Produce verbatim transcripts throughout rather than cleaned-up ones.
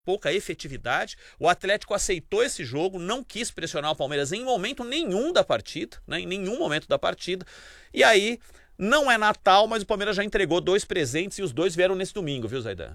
pouca efetividade. O Atlético aceitou esse jogo, não quis pressionar o Palmeiras em momento nenhum da partida, né? Em nenhum momento da partida. E aí, não é Natal, mas o Palmeiras já entregou dois presentes e os dois vieram nesse domingo, viu, Zaidan?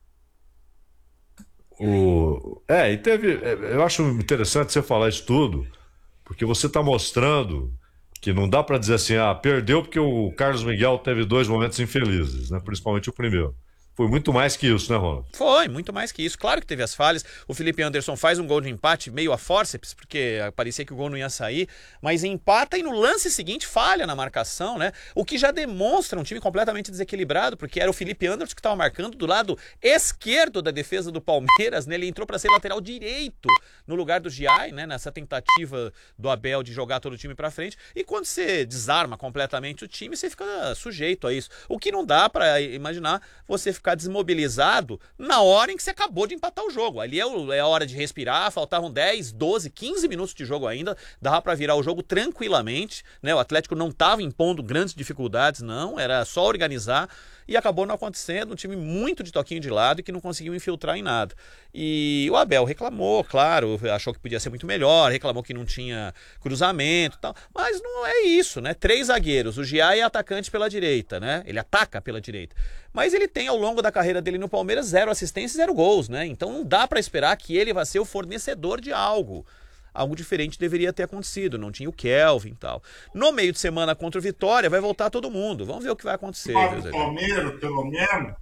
O... É, e teve. Eu acho interessante você falar isso tudo, porque você está mostrando que não dá para dizer assim, ah, perdeu porque o Carlos Miguel teve dois momentos infelizes, né? Principalmente o primeiro. Foi muito mais que isso, né, Ronaldo? Foi, muito mais que isso. Claro que teve as falhas. O Felipe Anderson faz um gol de empate meio a fórceps, porque parecia que o gol não ia sair, mas empata e no lance seguinte falha na marcação, né? O que já demonstra um time completamente desequilibrado, porque era o Felipe Anderson que estava marcando do lado esquerdo da defesa do Palmeiras, né? Ele entrou para ser lateral direito no lugar do Giai, né? Nessa tentativa do Abel de jogar todo o time para frente. E quando você desarma completamente o time, você fica sujeito a isso. O que não dá para imaginar você ficar desmobilizado na hora em que você acabou de empatar o jogo. Ali é, o, é a hora de respirar, faltavam dez, doze, quinze minutos de jogo ainda, dava para virar o jogo tranquilamente, né? O Atlético não estava impondo grandes dificuldades, não, era só organizar e acabou não acontecendo, um time muito de toquinho de lado e que não conseguiu infiltrar em nada. E o Abel reclamou, claro, achou que podia ser muito melhor, reclamou que não tinha cruzamento e tal, mas não é isso, né? Três zagueiros, o Giai é atacante pela direita, né? Ele ataca pela direita. Mas ele tem, ao longo da carreira dele no Palmeiras, zero assistências e zero gols, né? Então não dá para esperar que ele vá ser o fornecedor de algo. Algo diferente deveria ter acontecido, não tinha o Kelvin e tal. No meio de semana contra o Vitória, vai voltar todo mundo. Vamos ver o que vai acontecer. O Palmeiras, pelo menos.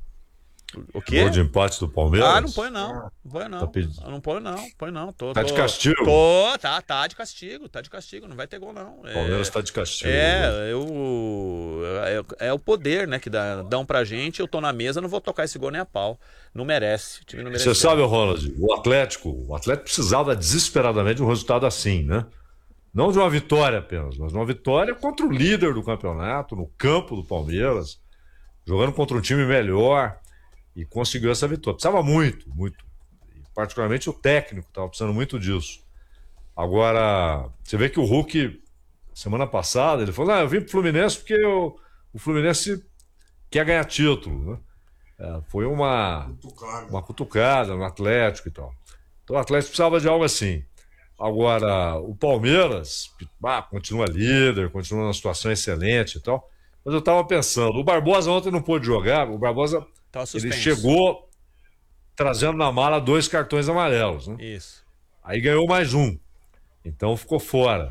O quê? Gol de empate do Palmeiras? Ah, não põe não. Não põe não. Tá pedi... Não põe não. Põe não. Tô, tá tô, de castigo? Tô, tá, tá de castigo. Tá de castigo. Não vai ter gol não. O Palmeiras é, tá de castigo. É, eu, é, é o poder, né, que dá, dão pra gente. Eu tô na mesa, não vou tocar esse gol nem a pau. Não merece. O time não merece. Você sabe, Ronald, o Atlético, o Atlético precisava desesperadamente de um resultado assim, né? Não de uma vitória apenas, mas uma vitória contra o líder do campeonato, no campo do Palmeiras, jogando contra um time melhor. E conseguiu essa vitória. Precisava muito, muito. E particularmente o técnico estava precisando muito disso. Agora, você vê que o Hulk, semana passada, ele falou, não, eu vim pro Fluminense porque eu, o Fluminense quer ganhar título, né? É, foi uma cutucada. uma cutucada no Atlético e tal. Então o Atlético precisava de algo assim. Agora, o Palmeiras, ah, continua líder, continua numa situação excelente e tal. Mas eu estava pensando, o Barbosa ontem não pôde jogar, o Barbosa... Ele chegou trazendo na mala dois cartões amarelos, né? Isso. Aí ganhou mais um. Então ficou fora.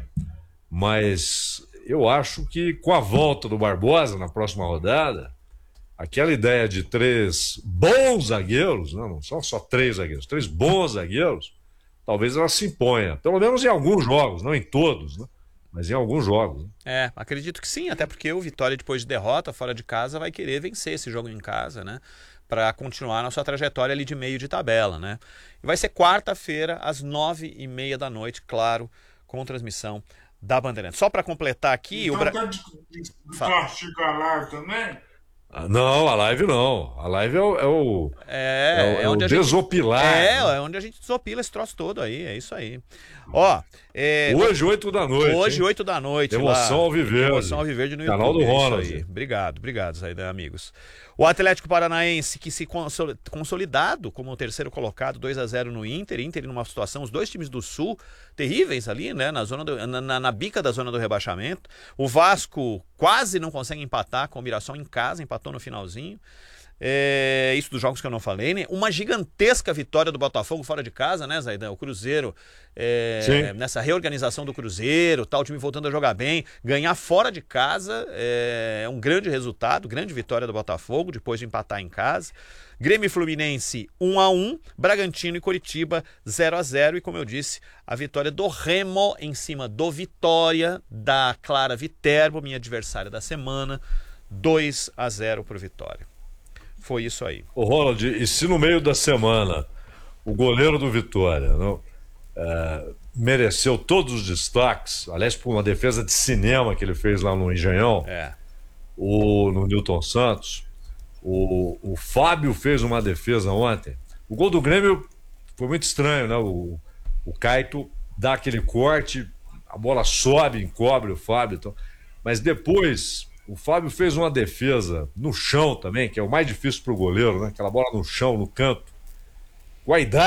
Mas eu acho que com a volta do Barbosa na próxima rodada, aquela ideia de três bons zagueiros, né? Não são só três zagueiros, três bons zagueiros, talvez ela se imponha. Pelo menos em alguns jogos, não em todos, né? Mas em alguns jogos. Né? É, acredito que sim, até porque o Vitória, depois de derrota fora de casa, vai querer vencer esse jogo em casa, né? Para continuar na sua trajetória ali de meio de tabela, né? E vai ser quarta-feira, às nove e meia da noite, claro, com transmissão da Bandeirantes. Só para completar aqui... Então o Bra... tá de, de, de castigo a live também? Ah, não, a live não. A live é o, é o, é, é o, é onde o a gente, desopilar. É, né? é onde a gente desopila esse troço todo aí, é isso aí. Ó, é, hoje, oito da noite. Hoje, hein? oito da noite. Emoção lá, ao viver. Emoção ao viver no Canal YouTube. do Ronald. É isso aí. Obrigado, obrigado, Zaidan, amigos. O Atlético Paranaense, que se consolidado como o terceiro colocado, dois a zero no Inter. Inter numa situação, os dois times do Sul, terríveis ali, né? Na, zona do, na, na, na bica da zona do rebaixamento. O Vasco quase não consegue empatar com o Mirassol em casa, empatou no finalzinho. É, isso dos jogos que eu não falei, né? Uma gigantesca vitória do Botafogo fora de casa, né, Zaidan? O Cruzeiro, é, nessa reorganização do Cruzeiro, tal, o time voltando a jogar bem, ganhar fora de casa é, é um grande resultado, grande vitória do Botafogo, depois de empatar em casa. Grêmio e Fluminense um a um, Bragantino e Coritiba zero a zero, e como eu disse, a vitória do Remo em cima do Vitória, da Clara Viterbo, minha adversária da semana, dois a zero pro Vitória. Foi isso aí. Ô Ronald, e se no meio da semana o goleiro do Vitória não, é, mereceu todos os destaques, aliás, por uma defesa de cinema que ele fez lá no Engenhão, é. o, no Newton Santos, o, o Fábio fez uma defesa ontem. O gol do Grêmio foi muito estranho, né? O, o Caito dá aquele corte, a bola sobe, encobre o Fábio, então, mas depois... O Fábio fez uma defesa no chão também, que é o mais difícil para o goleiro, né? Aquela bola no chão, no canto. com a idade